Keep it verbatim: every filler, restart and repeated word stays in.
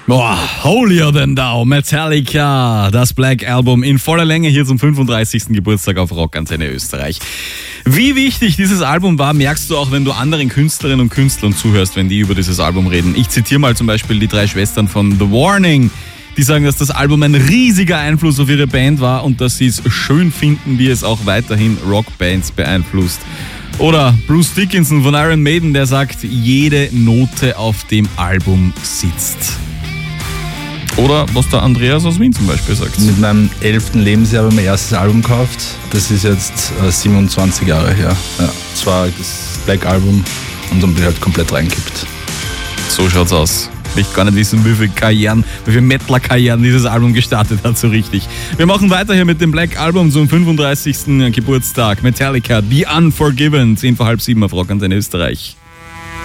Boah, Holier Than Thou, Metallica, das Black Album in voller Länge hier zum fünfunddreißigsten Geburtstag auf Rockantenne Österreich. Wie wichtig dieses Album war, merkst du auch, wenn du anderen Künstlerinnen und Künstlern zuhörst, wenn die über dieses Album reden. Ich zitiere mal zum Beispiel die drei Schwestern von The Warning. Die sagen, dass das Album ein riesiger Einfluss auf ihre Band war und dass sie es schön finden, wie es auch weiterhin Rockbands beeinflusst. Oder Bruce Dickinson von Iron Maiden, der sagt, jede Note auf dem Album sitzt. Oder was der Andreas aus Wien zum Beispiel sagt. Mit meinem elften Lebensjahr habe ich mein erstes Album gekauft. Das ist jetzt äh, siebenundzwanzig Jahre her. Ja, das war das Black Album und dann bin ich halt komplett reingekippt. So schaut's aus. Ich möchte gar nicht wissen, wie viele Karrieren, wie viele Mettler-Karrieren dieses Album gestartet hat, so richtig. Wir machen weiter hier mit dem Black Album zum fünfunddreißigsten Geburtstag. Metallica, The Unforgiven, zehn vor halb sieben auf Rockantenne Österreich.